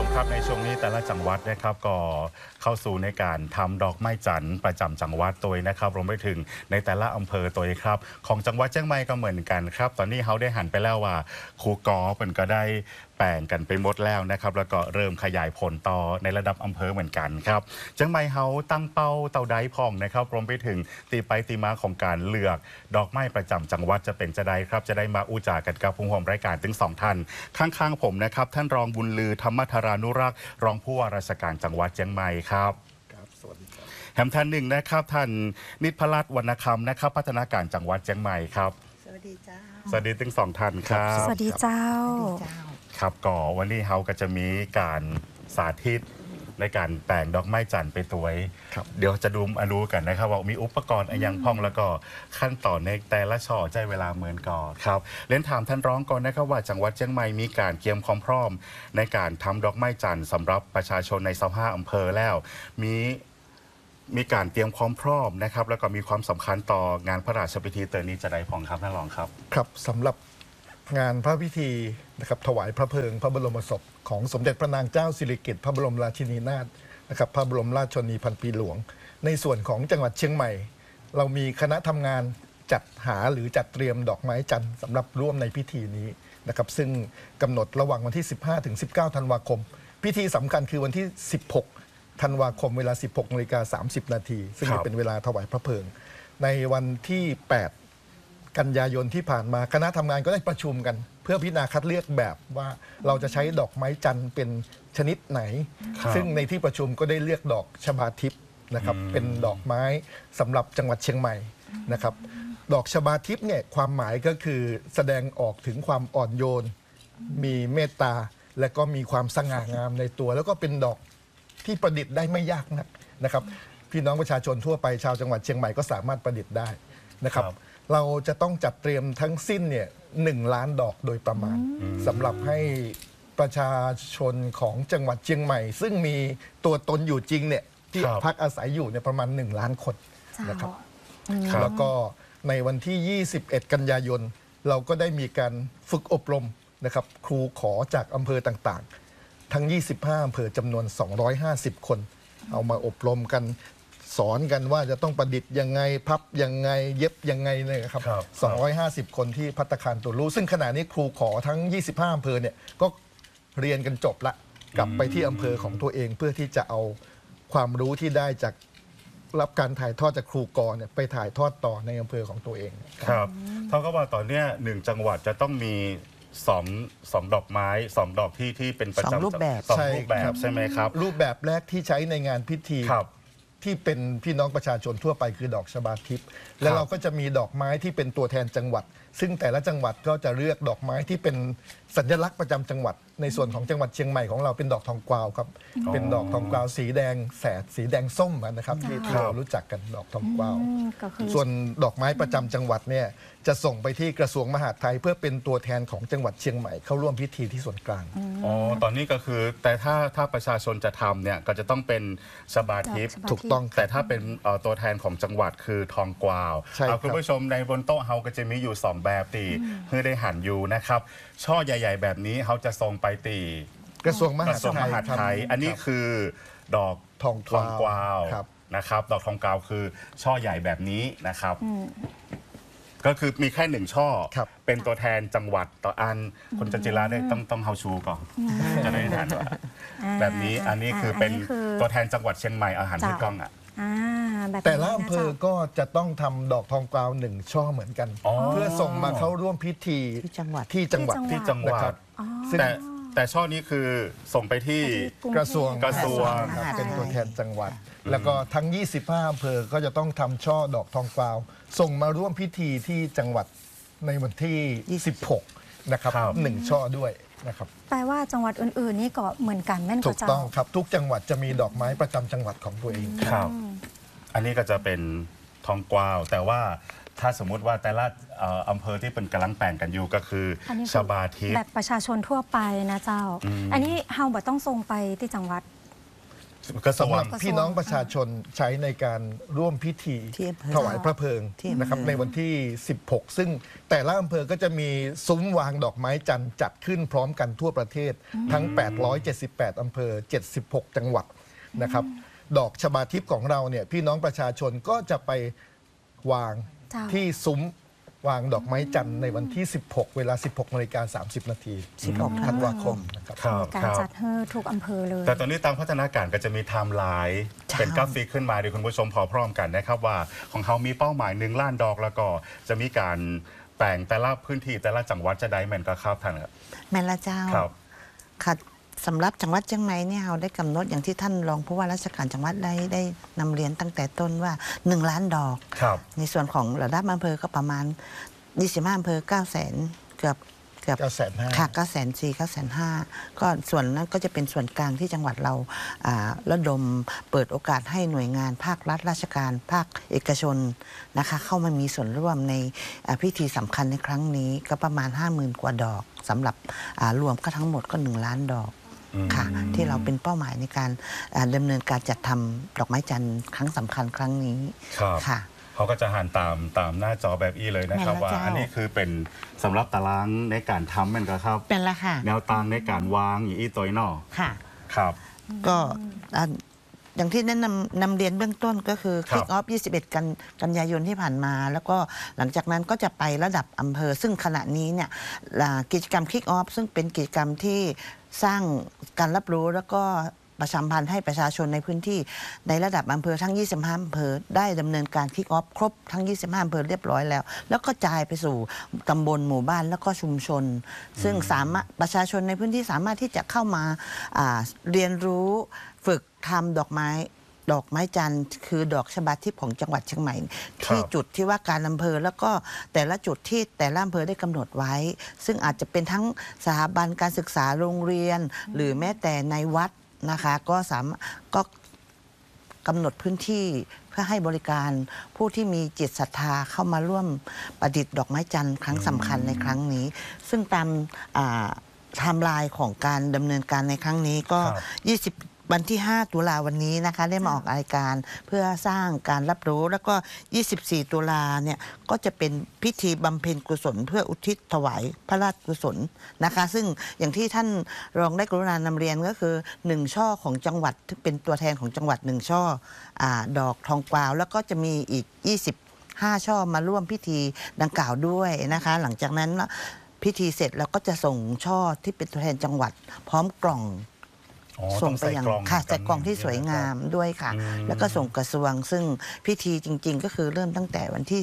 มครับในช่วงนี้แต่ละจังหวัดนะครับก็เข้าสู่ในการทำดอกไม้จันทร์ประจำจังหวัดตัวนะครับรวมไปถึงในแต่ละอำเภอตัวครับของจังหวัดเชียงใหม่ก็เหมือนกันครับตอนนี้เขาได้หันไปแล้วว่าครูกอเป็นก็ได้แปลงกันไปหมดแล้วนะครับแล้วก็เริ่มขยายผลต่อในระดับอำเภอเหมือนกันครับเชียงใหม่เขาตั้งเป้าเต่าได้พองนะครับรวมไปถึงตีไปตีมาของการเลือกดอกไม้ประจำจังหวัดจะเป็นจะได้ครับจะได้มาอุจากันกับผู้ร่วมรายการถึง2ท่านข้างๆผมนะครับท่านรองบุญลือธรรมธารานุรักษ์รองผู้ว่าราชการจังหวัดเชียงใหม่ครับสวัสดีครับแถมท่านหนึ่งนะครับท่านนิตพรัตน์วรรณคำนะครับพัฒนาการจังหวัดเชียงใหม่ครับสวัสดีเจ้าสวัสดีทั้ง2ท่านครับสวัสดีเจ้าครับก่อวันนี้เขาก็จะมีการสาธิตในการแต่งดอกไม้จันทร์ไปตัวเดี๋ยวจะดูอรู้กันนะครับว่ามีอุปกรณ์อย่างพ่องแล้วก็ขั้นตอนในแต่ละช่อใจเวลาเหมือนก่อนครับเล่นถามท่านร้องก่อนนะครับว่าจังหวัดเชียงใหม่มีการเตรียมความพร้อมในการทำดอกไม้จันทร์สำหรับประชาชนใน25อำเภอแล้วมีการเตรียมความพร้อมนะครับแล้วก็มีความสำคัญต่องานพระราชพิธีเตอร์นี้จะได้พองครับท่านรองครับครับสำหรับงานพระพิธีนะครับถวายพระเพลิงพระบรมศพของสมเด็จพระนางเจ้าสิริกิติ์พระบรมราชินีนาถนะครับพระบรมราชชนนีพันปีหลวงในส่วนของจังหวัดเชียงใหม่เรามีคณะทำงานจัดหาหรือจัดเตรียมดอกไม้จันทร์สำหรับร่วมในพิธีนี้นะครับซึ่งกำหนดระหว่างวันที่15ถึง19ธันวาคมพิธีสำคัญคือวันที่16ธันวาคมเวลา 16:30 น.ซึ่งจะเป็นเวลาถวายพระเพลิงในวันที่8กันยายนที่ผ่านมาคณะทำงานก็ได้ประชุมกันเพื่อพิจารณาคัดเลือกแบบว่าเราจะใช้ดอกไม้จันทร์เป็นชนิดไหนซึ่งในที่ประชุมก็ได้เลือกดอกชบาทิพย์นะครับเป็นดอกไม้สำหรับจังหวัดเชียงใหม่นะครับดอกชบาทิพย์เนี่ยความหมายก็คือแสดงออกถึงความอ่อนโยนมีเมตตาและก็มีความสง่างามในตัวแล้วก็เป็นดอกที่ประดิษฐ์ได้ไม่ยากนักนะครับพี่น้องประชาชนทั่วไปชาวจังหวัดเชียงใหม่ก็สามารถประดิษฐ์ได้นะครับเราจะต้องจัดเตรียมทั้งสิ้นเนี่ย1 ล้านดอกโดยประมาณสำหรับให้ประชาชนของจังหวัดเชียงใหม่ซึ่งมีตัวตนอยู่จริงเนี่ยที่พักอาศัยอยู่เนี่ยประมาณ1 ล้านคนนะครับแล้วก็ในวันที่ 21 กันยายนเราก็ได้มีการฝึกอบรมนะครับครูขอจากอำเภอต่างๆทั้ง25อำเภอจำนวน250 คนเอามาอบรมกันสอนกันว่าจะต้องประดิษฐ์ยังไงพับยังไงเย็บยังไงเนี่ยครับ250 คนที่ภัตตาคารตัวรู้ซึ่งขณะนี้ครูขอทั้ง25อำเภอเนี่ยก็เรียนกันจบละกลับไปที่อำเภอของตัวเองเพื่อที่จะเอาความรู้ที่ได้จากรับการถ่ายทอดจากครูกรเนี่ยไปถ่ายทอดต่อในอำเภอของตัวเองครับเท่ากับว่าตอนนี้1จังหวัดจะต้องมี2ดอกไม้2ดอกที่เป็นประจำ2 รูปแบบใช่ไหมครับรูปแบบแรกที่ใช้ในงานพิธีที่เป็นพี่น้องประชาชนทั่วไปคือดอกชบาทิพย์และเราก็จะมีดอกไม้ที่เป็นตัวแทนจังหวัดซึ่งแต่ละจังหวัดก็จะเลือกดอกไม้ที่เป็นสัญลักษณ์ประจำจังหวัดในส่วนของจังหวัดเชียงใหม่ของเราเป็นดอกทองกวาวครับเป็นดอกทองกวาวสีแดงแสดสีแดงส้มนะครับที่เรารู้จักกันดอกทองกวาวส่วนดอกไม้ประจำจังหวัดเนี่ยจะส่งไปที่กระทรวงมหาดไทยเพื่อเป็นตัวแทนของจังหวัดเชียงใหม่เข้าร่วมพิธีที่ส่วนกลางตอนนี้ก็คือแต่ถ้าประชาชนจะทำเนี่ยก็จะต้องเป็นชบาทิพย์ถูกต้องแต่ถ้าเป็นตัวแทนของจังหวัดคือทองกวาวคุณผู้ชมในบนโต๊ะเฮาก็จะมีอยู่2แบบตีเพื่อได้หันอยู่นะครับช่อใหญ่ๆแบบนี้เขาจะส่งไปตีกระทรวงมหาดไทยอันนี้คือดอกทองกวาวนะครับดอกทองกวาวคือช่อใหญ่แบบนี้นะครับก็คือมีแค่1ช่อเป็นตัวแทนจังหวัดต่ออันคนจันจิราได้ต้องเฮาชูก่อนจะได้ทันแบบนี้อันนี้คือเป็นตัวแทนจังหวัดเชียงใหม่อาหารที่กล้องแต่ละอำเภอก็จะต้องทำดอกทองกวาว1 ช่อเหมือนกันเพื่อส่งมาเข้าร่วมพิธีที่จังหวัดแต่ช่อนี้คือส่งไปที่กระทรวงเป็นตัวแทนจังหวัดแล้วก็ทั้ง25อำเภอก็จะต้องทำช่อดอกทองกวาวส่งมาร่วมพิธีที่จังหวัดในวันที่16นะครับ1 ช่อด้วยนะครับแปลว่าจังหวัดอื่นๆนี่ก็เหมือนกันแม่นถูกต้องครับทุกจังหวัดจะมีดอกไม้ประจำจังหวัดของตัวเองครับอันนี้ก็จะเป็นทองกวาวแต่ว่าถ้าสมมุติว่าแต่ละอำเภอที่เป็นกำลังแปลงกันอยู่ก็คือชบาทิพย์แบบประชาชนทั่วไปนะเจ้าอันนี้เฮาบ่ต้องส่งไปที่จังหวัดกระทรวสำหงรับพี่น้องประชาชนใช้ในการร่วมพิธีที่อำเภอถวายพระเพลิงที่อำเภอนะครับในวันที่ 16 ซึ่งแต่ละอำเภอก็จะมีซุ้มวางดอกไม้จันทร์จัดขึ้นพร้อมกันทั่วประเทศ ทั้ง 878 อำเภอ 76 จังหวัดนะครับดอกชบาทิพย์ของเราเนี่ยพี่น้องประชาชนก็จะไปวางเจ้าที่ซุ้มวางดอกไม้จันทร์ในวันที่ 16 เวลา 16:30 น. 16 ธันวาคมนะครับครับการจัดให้ทุกอำเภอเลยแต่ตอนนี้ตามพัฒนาการก็จะมีไทม์ไลน์เป็นกราฟิกขึ้นมาเดี๋ยวคุณผู้ชมพอพร้อมกันนะครับว่าของเขามีเป้าหมาย1 ล้านดอกแล้วก็จะมีการแบ่งแต่ละพื้นที่แต่ละจังหวัดจะได้แม่นก็ครับท่านครับแม่ละเจ้าครับค่ะสำหรับจังหวัดเชียงใหม่เนี่ยเราได้กำหนดอย่างที่ท่านรองผู้ว่าราชการจังหวัดได้นำเรียนตั้งแต่ต้นว่า1 ล้านดอกครับในส่วนของระดับอำเภอก็ประมาณ25อำเภอ900,000เกือบ 950,000 ค่ะ940,000 950,000ก็ส่วนนั้นก็จะเป็นส่วนกลางที่จังหวัดเราระดมเปิดโอกาสให้หน่วยงานภาครัฐราชการภาคเอกชนนะคะเข้ามามีส่วนร่วมในพิธีสำคัญในครั้งนี้ก็ประมาณ 50,000 กว่าดอกสำหรับรวมก็ทั้งหมดก็1 ล้านดอกค่ะที่เราเป็นเป้าหมายในการดำเนินการจัดทำดอกไม้จันทร์ครั้งสำคัญครั้งนี้ครับค่ะเขาก็จะหันตามหน้าจอแบบอีเลยนะครับแม่นแล้วว่าเจ้าอันนี้คือเป็นสำหรับตารางในการทำแมันก็ครับเป็นละค่ะแนวทางในการวางอย่างอีตัวนอค่ะครับก็อย่างที่แนะนำเรียนเบื้องต้นก็คือครับคิกออฟ 21 กันยายนที่ผ่านมา แล้วก็หลังจากนั้นก็จะไประดับอำเภอ ซึ่งขณะนี้เนี่ยกิจกรรมคิกออฟซึ่งเป็นกิจกรรมที่สร้างการรับรู้แล้วก็ประชาสัมพันธ์ให้ประชาชนในพื้นที่ในระดับอำเภอทั้ง 25 อำเภอได้ดำเนินการคิกออฟครบทั้ง 25 อำเภอเรียบร้อยแล้ว แล้วก็จ่ายไปสู่ตำบลหมู่บ้านแล้วก็ชุมชน ซึ่งสามารถประชาชนในพื้นที่สามารถที่จะเข้ามาเรียนรู้ฝึกทำดอกไม้จันทร์คือดอกชบาทิพย์ของจังหวัดเชียงใหม่ ที่จุดที่ว่าการอำเภอแล้วก็แต่ละจุดที่แต่ละอำเภอได้กำหนดไว้ ซึ่งอาจจะเป็นทั้งสถาบันการศึกษาโรงเรียน หรือแม้แต่ในวัดนะคะก็กำหนดพื้นที่เพื่อให้บริการผู้ที่มีจิตศรัทธาเข้ามาร่วมประดิษฐ์ดอกไม้จันทร์ครั้งสำคัญในครั้งนี้ ซึ่งตามไทม์ไลน์ของการดำเนินการในครั้งนี้ก็ วันที่ 5 ตุลาวันนี้นะคะได้มาออกรายการเพื่อสร้างการรับรู้แล้วก็ 24 ตุลาเนี่ยก็จะเป็นพิธีบำเพ็ญกุศลเพื่ออุทิศถวายพระราชกุศลนะคะซึ่งอย่างที่ท่านรองได้กรุณานำเรียนก็คือ1 ช่อของจังหวัดที่เป็นตัวแทนของจังหวัด1 ช่อดอกทองกวาวแล้วก็จะมีอีก 25 ช่อมาร่วมพิธีดังกล่าวด้วยนะคะหลังจากนั้นพิธีเสร็จเราก็จะส่งช่อที่เป็นตัวแทนจังหวัดพร้อมกล่อง ส่งไปยังค่ะใส่กล่องที่สวยงามด้วยค่ะ แล้วก็ส่งกระทรวงซึ่งพิธีจริงๆ ก็คือเริ่มตั้งแต่วันที่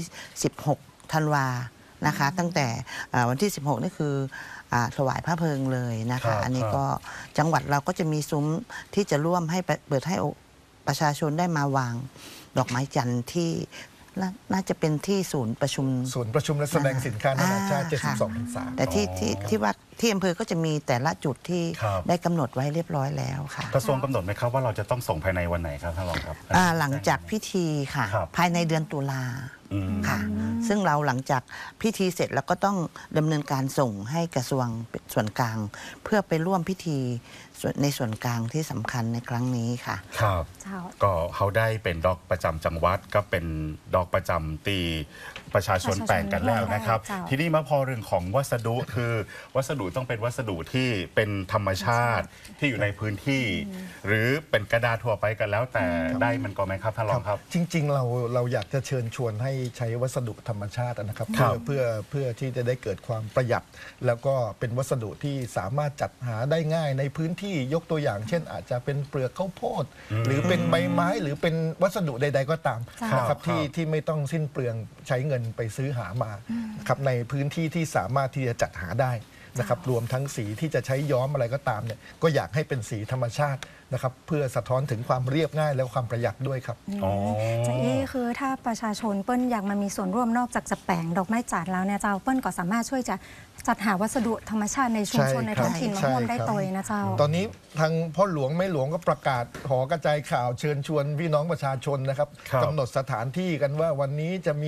16 ธันวานะคะ ตั้งแต่วันที่ 16 นี่คือถวายพระเพลิงเลยนะคะอันนี้ก็จังหวัดเราก็จะมีซุ้มที่จะร่วมให้เปิดให้ประชาชนได้มาวางดอกไม้จันทร์ที่น่าจะเป็นที่ศูนย์ประชุมและแสดงสินค้านานาชาติค่ะ 72 พรรษาแต่ที่ว่าที่อำเภอก็จะมีแต่ละจุดที่ครับได้กำหนดไว้เรียบร้อยแล้วค่ะกระทรวงกำหนดไหมครับว่าเราจะต้องส่งภายในวันไหนครับท่านรองครับหลังจากพิธีค่ะครับภายในเดือนตุลาอืมค่ะ ซึ่งเราหลังจากพิธีเสร็จเราก็ต้องดำเนินการส่งให้กระทรวงส่วนกลาง เพื่อไปร่วมพิธีในส่วนกลางที่สำคัญในครั้งนี้ค่ะครับเจ้าก็เขาได้เป็นดอกประจำจังหวัดก็เป็นดอกประจำตีประชาชนแปลงกันแล้วนะครับเจ้าทีนี้มาพอเรื่องของวัสดุคือวัสดุต้องเป็นวัสดุที่เป็นธรรมชาติที่อยู่ในพื้นที่ หรือเป็นกระดาษทั่วไปกันแล้วแต่ได้มันก็ไหมครับท่านรองครับจริงๆเราอยากจะเชิญชวนให้ใช้วัสดุธรรมชาตินะครับครับเพื่อที่จะได้เกิดความประหยัด แล้วก็เป็นวัสดุที่สามารถจัดหาได้ง่ายในพื้นที่ยกตัวอย่าง เช่น อาจจะเป็นเปลือกข้าวโพด หรือเป็นใบไม้ หรือเป็นวัสดุใด ๆ ก็ตามครับนะครับที่ไม่ต้องสิ้นเปลืองใช้เงินไปซื้อหามาครับในพื้นที่ที่สามารถที่จะจัดหาได้นะครับรวมทั้งสีที่จะใช้ย้อมอะไรก็ตามเนี่ยก็อยากให้เป็นสีธรรมชาตินะครับเพื่อสะท้อนถึงความเรียบง่ายและความประหยัดด้วยครับอ๋อจะคือถ้าประชาชนเปิ้ลอยากมามีส่วนร่วมนอกจากจะแปลงดอกไม้จันทร์แล้วเนี่ยเจ้าเปิ้ลก็สามารถช่วยจะจัดหาวัสดุธรรมชาติในชุมชนใช่ในครับท้องถิ่นมาใช่ร่วมได้ครับตัวยนะเจ้าตอนนี้ทางพ่อหลวงแม่หลวงก็ประกาศหอกระจายข่าวเชิญชวนพี่น้องประชาชนนะครับครับกำหนดสถานที่กันว่าวันนี้จะมี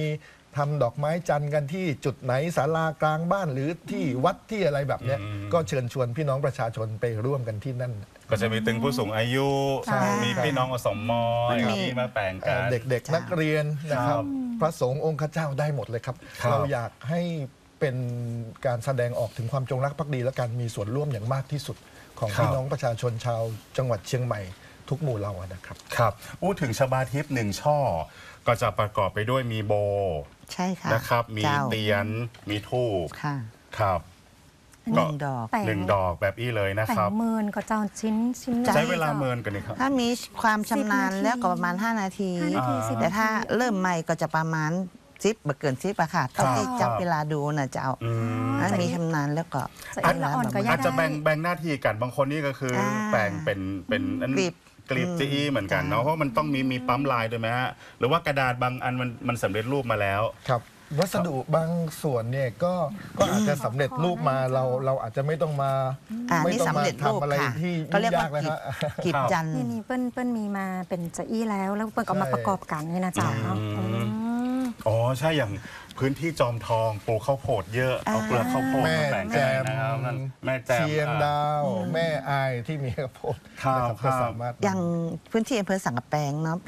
ทำดอกไม้จันทร์กันที่จุดไหนศาลากลางบ้านหรือที่วัดที่อะไรแบบเนี้ยก็เชิญชวนพี่น้องประชาชนไปร่วมกันที่นั่นก็จะมีตึงผู้สูงอายุใช่มีพี่น้องอสมที่มาแปลงกันเด็กๆ นักเรียนนะครับครับพระสงฆ์องค์ข้าเจ้าได้หมดเลยครับครับเราอยากให้เป็นการแสดงออกถึงความจงรักภักดีและการมีส่วนร่วมอย่างมากที่สุดของครับพี่น้องประชาชนชาวจังหวัดเชียงใหม่ทุกหมู่เหล่านะครับครับอู้ถึงชบาทิพย์หนึ่งช่อ ก็จะประกอบไปด้วยมีโบใช่ค่ะนะครับ มีเจ้าเตียน มีทูบค่ะครับหนึ่งดอกแต่งหนึ่งดอกแบบอี้เลยนะแต่ครังบเมินก็เจ้าชิ้นใช้เวลาเมินกันนี่ครับถ้ามีความชำนาญ 10 นาทีแล้วก็ประมาณ 5 นาที 5 นาที 10 แต่ถ้านาทีเริ่มใหม่ก็จะประมาณ10บ่เกิน10อะค่ะเท่าที่ครับจับเวลาดูนะเจ้าอืมถ้ามีชำนาญแล้วก็จะอีละอ่อนก็ยาอาจกจะแบ่งหน้าที่กันบางคนนี่ก็คืออา แบ่งเป็นอันกลีบกลีบจีอีเหมือนกันเนาะเพราะมันต้องมีปั๊มลายด้วยไหมฮะหรือว่ากระดาษบางอันมันสำเร็จรูปมาแล้วครับวัสดุบางส่วนเนี่ยก็อาจจะสำเร็จรูปมาเราอาจจะไม่ต้องมา ไม่นี่ต้องสำมาเร็จรูปทำอะไรค่ะที่เขาเรียกยุ่งว่ายากเลยฮะกีบจันทร์นี่เปิ้ลมีมาเป็นจะอี้แล้วเปิ้ลก็มาประกอบกันนี่นะเจ้าเนาะอืม อ๋อใช่อย่างพื้นที่จอมทองปลูกข้าวโพดเยอะเอาเปลือกข้าวโพดแม่มาแบ่งแจกันมนะครับนั่นแม่แจมเชียงดาว แม่อายที่มีข้าวโพดครับนะครับครัก็บสามารถอย่างพื้นที่อำเภอสังกะแปงเนาะ